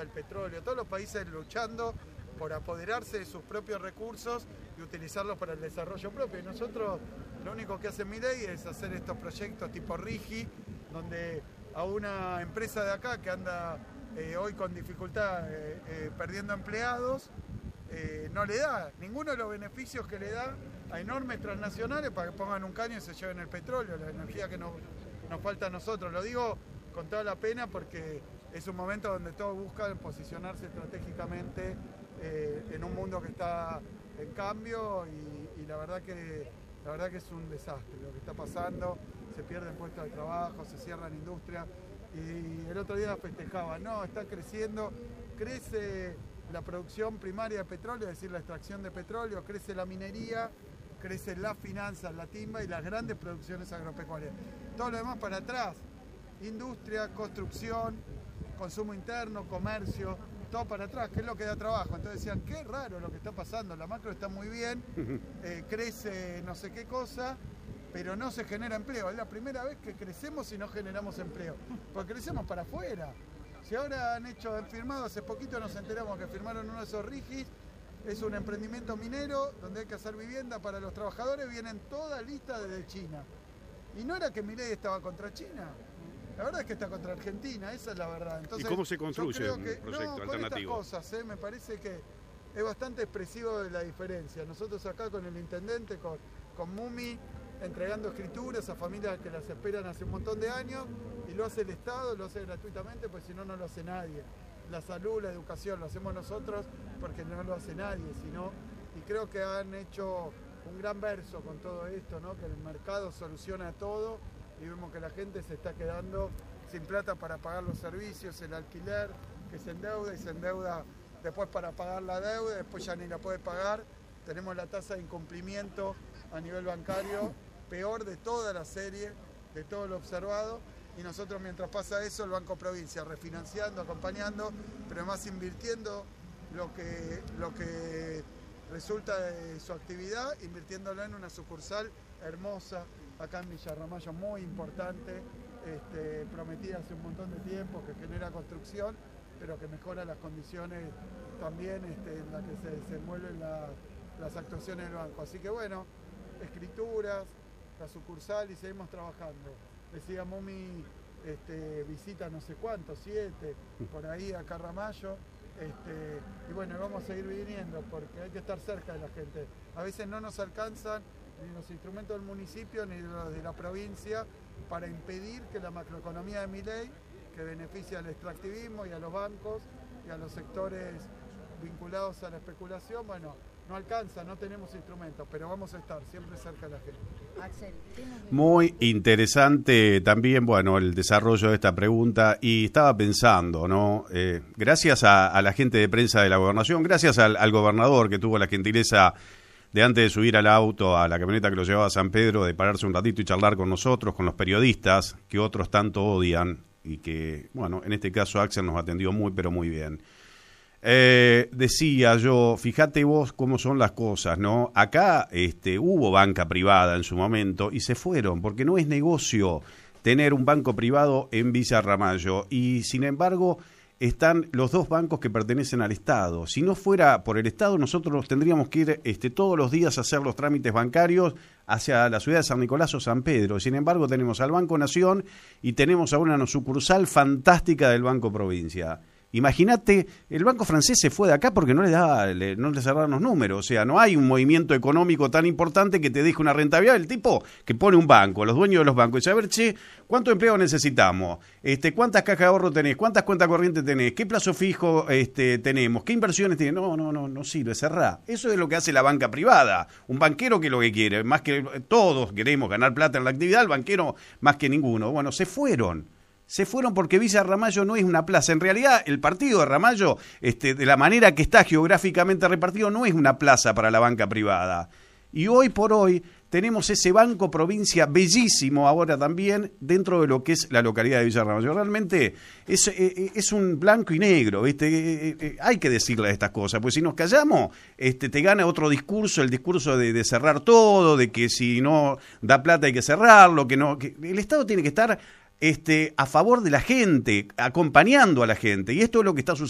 el petróleo, todos los países luchando por apoderarse de sus propios recursos y utilizarlos para el desarrollo propio. Y nosotros lo único que hace Milei es hacer estos proyectos tipo RIGI, donde a una empresa de acá que anda hoy con dificultad perdiendo empleados, no le da ninguno de los beneficios que le da a enormes transnacionales para que pongan un caño y se lleven el petróleo, la energía que nos falta a nosotros. Lo digo con toda la pena porque es un momento donde todos buscan posicionarse estratégicamente en un mundo que está en cambio y la verdad que es un desastre lo que está pasando. Se pierden puestos de trabajo, se cierran industrias y el otro día festejaban, no, está creciendo, crece la producción primaria de petróleo, es decir, la extracción de petróleo, crece la minería, crecen las finanzas, la timba y las grandes producciones agropecuarias. Todo lo demás para atrás, industria, construcción, consumo interno, comercio, todo para atrás, que es lo que da trabajo. Entonces decían, qué raro lo que está pasando, la macro está muy bien, crece no sé qué cosa, pero no se genera empleo. Es la primera vez que crecemos y no generamos empleo, porque crecemos para afuera. Si ahora han firmado, hace poquito nos enteramos que firmaron uno de esos RIGIs, es un emprendimiento minero donde hay que hacer vivienda para los trabajadores, vienen toda lista desde China. Y no era que Milei estaba contra China, la verdad es que está contra Argentina, esa es la verdad. Entonces, ¿y cómo se construye un proyecto alternativo? Con estas cosas, me parece que es bastante expresivo de la diferencia. Nosotros acá con el intendente, con Mumi, entregando escrituras a familias que las esperan hace un montón de años, y lo hace el Estado, lo hace gratuitamente, pues si no, no lo hace nadie. La salud, la educación, lo hacemos nosotros porque no lo hace nadie, y creo que han hecho un gran verso con todo esto, ¿no? Que el mercado soluciona todo y vemos que la gente se está quedando sin plata para pagar los servicios, el alquiler, que se endeuda y se endeuda después para pagar la deuda, después ya ni la puede pagar. Tenemos la tasa de incumplimiento a nivel bancario peor de toda la serie, de todo lo observado, y nosotros mientras pasa eso, el Banco Provincia refinanciando, acompañando, pero además invirtiendo lo que resulta de su actividad, invirtiéndolo en una sucursal hermosa acá en Villa Ramallo, muy importante, prometida hace un montón de tiempo, que genera construcción, pero que mejora las condiciones también en las que se desenvuelven las actuaciones del banco. Así que bueno, escrituras, la sucursal, y seguimos trabajando. Decía Mumi, visita no sé cuánto, 7, por ahí acá a Ramallo, y bueno, vamos a seguir viniendo porque hay que estar cerca de la gente. A veces no nos alcanzan ni los instrumentos del municipio ni los de la provincia para impedir que la macroeconomía de Milei, que beneficia al extractivismo y a los bancos y a los sectores vinculados a la especulación, bueno, no alcanza, no tenemos instrumentos, pero vamos a estar siempre cerca de la gente. Axel, muy interesante también, bueno, el desarrollo de esta pregunta, y estaba pensando, ¿no? Gracias a la gente de prensa de la gobernación, gracias al gobernador que tuvo la gentileza de, antes de subir al auto, a la camioneta que lo llevaba a San Pedro, de pararse un ratito y charlar con nosotros, con los periodistas que otros tanto odian, y que, bueno, en este caso Axel nos atendió muy, pero muy bien. Decía yo, fíjate vos cómo son las cosas, ¿no? Acá hubo banca privada en su momento y se fueron, porque no es negocio tener un banco privado en Villa Ramallo, y sin embargo están los dos bancos que pertenecen al Estado. Si no fuera por el Estado, nosotros tendríamos que ir todos los días a hacer los trámites bancarios hacia la ciudad de San Nicolás o San Pedro. Sin embargo, tenemos al Banco Nación y tenemos a una sucursal fantástica del Banco Provincia. Imagínate, el banco francés se fue de acá porque no le cerraron los números. O sea, no hay un movimiento económico tan importante que te deje una rentabilidad. El tipo que pone un banco, los dueños de los bancos, dice, a ver, che, ¿cuánto empleo necesitamos? ¿Cuántas cajas de ahorro tenés? ¿Cuántas cuentas corrientes tenés? ¿Qué plazo fijo tenemos? ¿Qué inversiones tenés? No sirve, cerrá. Eso es lo que hace la banca privada. Un banquero, que es lo que quiere, más que todos queremos ganar plata en la actividad, el banquero más que ninguno. Bueno, se fueron porque Villa Ramallo no es una plaza. En realidad, el partido de Ramallo, de la manera que está geográficamente repartido, no es una plaza para la banca privada. Y hoy por hoy tenemos ese Banco Provincia bellísimo ahora también dentro de lo que es la localidad de Villa Ramallo. Realmente es un blanco y negro, ¿viste? Hay que decirle estas cosas, pues si nos callamos, te gana otro discurso, el discurso de cerrar todo, de que si no da plata hay que cerrarlo, que el Estado tiene que estar a favor de la gente, acompañando a la gente, y esto es lo que está sucediendo.